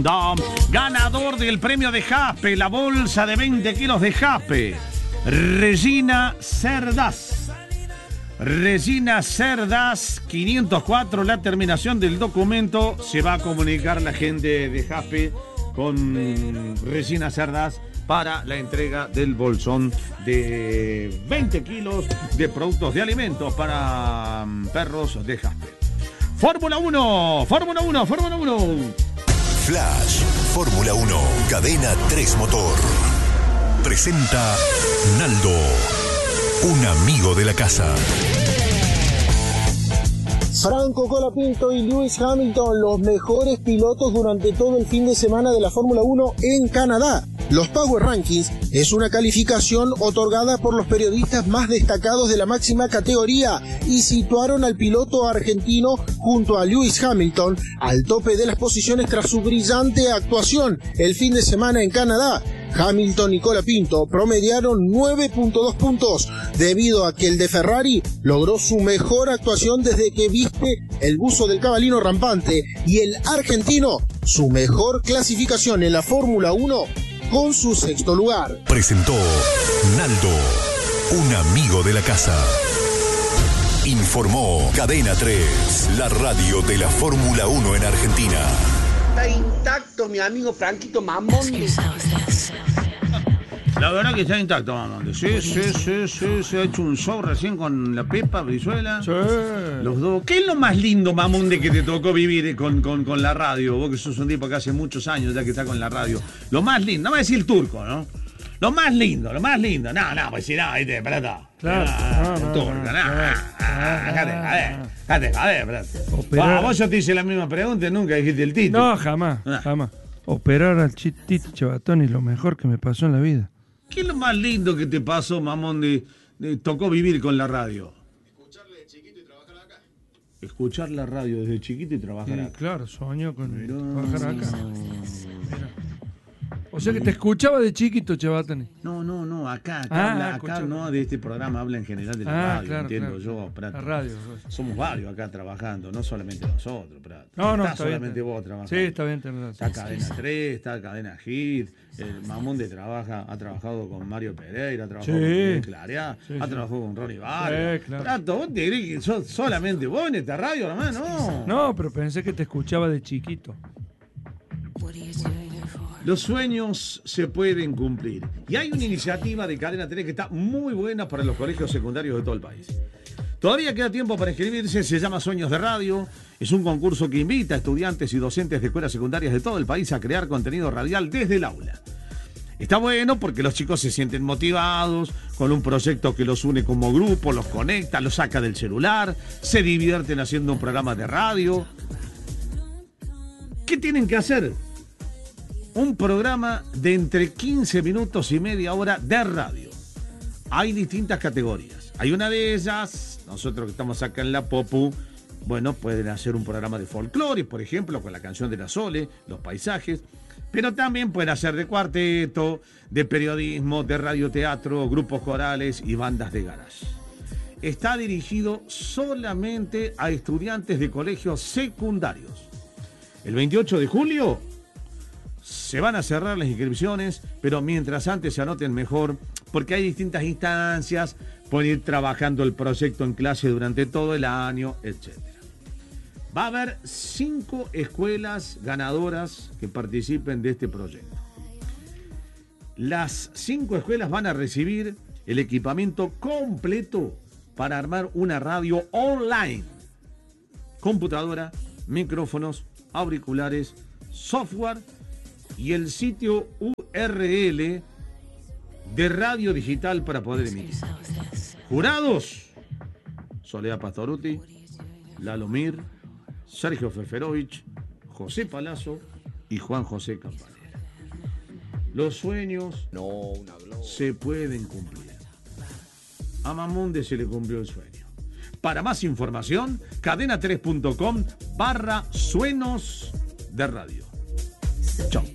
Ganador del premio de Jaspe, la bolsa de 20 kilos de Jaspe, Regina Cerdás. Regina Cerdás, 504, la terminación del documento. Se va a comunicar la gente de Jaspe con Regina Cerdás para la entrega del bolsón de 20 kilos de productos de alimentos para perros de Jaspe. Fórmula 1, Fórmula 1, Fórmula 1. Flash, Fórmula 1, Cadena 3 Motor. Presenta Naldo, un amigo de la casa. Franco Colapinto y Lewis Hamilton, los mejores pilotos durante todo el fin de semana de la Fórmula 1 en Canadá. Los Power Rankings es una calificación otorgada por los periodistas más destacados de la máxima categoría y situaron al piloto argentino junto a Lewis Hamilton al tope de las posiciones tras su brillante actuación el fin de semana en Canadá. Hamilton y Colapinto promediaron 9.2 puntos debido a que el de Ferrari logró su mejor actuación desde que viste el buzo del cabalino rampante y el argentino su mejor clasificación en la Fórmula 1 con su sexto lugar. Presentó Naldo, un amigo de la casa. Informó Cadena 3, la radio de la Fórmula 1 en Argentina. Está intacto mi amigo Franquito Mamonde. La verdad que está intacto, Mamonde. Sí. Se ha hecho un show recién con la Pepa Brizuela. Sí. Los dos. ¿Qué es lo más lindo, Mamonde, que te tocó vivir con la radio? Vos que sos un tipo que hace muchos años ya que está con la radio. Lo más lindo, no me decir el turco, ¿no? Lo más lindo. No, pues si no, ahí te, espera. Claro. El turco, a ver. Vos yo te hice la misma pregunta y nunca dijiste el Tito. No, jamás. Operar al Tito Chabatoni es lo mejor que me pasó en la vida. ¿Qué es lo más lindo que te pasó, mamón, de tocó vivir con la radio? Escucharle de chiquito y trabajar acá. Escuchar la radio desde chiquito y trabajar acá. Claro, soñó con trabajar acá. Mirá. O sea que te escuchaba de chiquito, Chabatoni. No, acá no, de este programa habla en general de la radio, claro, entiendo claro. yo, Prato. La radio. Somos varios acá trabajando, no solamente nosotros, Prato. No, está está solamente bien. vos trabajando. Sí, está bien, tenés razón. Está Cadena 3, está Cadena Hit, el Mamonde ha trabajado con Mario Pereira, ha trabajado con Miguel Clarea, ha trabajado con Ronnie Vargas. Claro. Prato, ¿vos te crees que sos solamente vos en esta radio nomás? No. No, pero pensé que te escuchaba de chiquito. Los sueños se pueden cumplir. Y hay una iniciativa de Cadena 3 que está muy buena para los colegios secundarios de todo el país. Todavía queda tiempo para inscribirse, se llama Sueños de Radio. Es un concurso que invita a estudiantes y docentes de escuelas secundarias de todo el país a crear contenido radial desde el aula. Está bueno porque los chicos se sienten motivados con un proyecto que los une como grupo, los conecta, los saca del celular, se divierten haciendo un programa de radio. ¿Qué tienen que hacer? Un programa de entre 15 minutos y media hora de radio. Hay distintas categorías. Hay una de ellas, nosotros que estamos acá en la Popu, bueno, pueden hacer un programa de folclore, por ejemplo, con la canción de la Sole, los paisajes, pero también pueden hacer de cuarteto, de periodismo, de radioteatro, grupos corales y bandas de garage. Está dirigido solamente a estudiantes de colegios secundarios. El 28 de julio se van a cerrar las inscripciones, pero mientras antes se anoten mejor, porque hay distintas instancias, pueden ir trabajando el proyecto en clase durante todo el año, etc. Va a haber 5 escuelas ganadoras que participen de este proyecto. Las 5 escuelas van a recibir el equipamiento completo para armar una radio online. Computadora, micrófonos, auriculares, software y el sitio URL de radio digital para poder emitir. Jurados: Soledad Pastoruti, Lalo Mir, Sergio Feferovich, José Palazzo y Juan José Campanella. Los sueños se pueden cumplir. A Mamonde se le cumplió el sueño. Para más información, cadena3.com/suenos de radio. Chao.